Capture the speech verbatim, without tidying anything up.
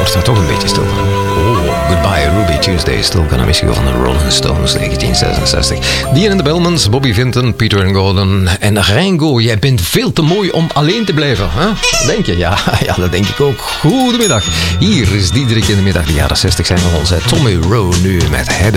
wordt er toch een beetje stil van. Oh, Goodbye Ruby Tuesday, Still Gonna Miss You van de Rolling Stones, negentien zesenzestig. Die en de Bellmans, Bobby Vinton, Peter en Gordon en Ringo. Jij bent veel te mooi om alleen te blijven, hè? Denk je? Ja, ja, dat denk ik ook. Goedemiddag. Hier is Diederik in de middag. De jaren zestig zijn van ons. Tommy Rowe nu met Head